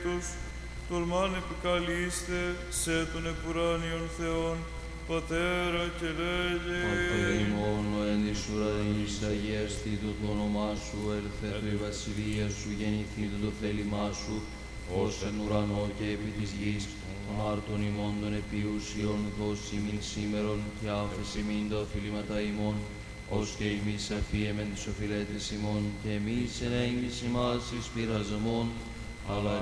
τους, τολμάν επικαλείστε σε των επουράνιων Θεών, Πατέρα και λέγε. Πατρίμον, ο εν της ουρανής αγιαστήτω το όνομά σου, ελθέτω η βασιλεία σου, γεννηθήτω το θέλημά σου, ως εν ουρανό και επί της γης, των άρτων ημών των επιούσιων, δώσει μην σήμερον και άφεση μην τα οφειλήματα ημών, ως και εμείς αφίεμεν τις οφειλέτες ημών, και εμείς εν έγγυς ημάς εις πειρασμόν, αλλά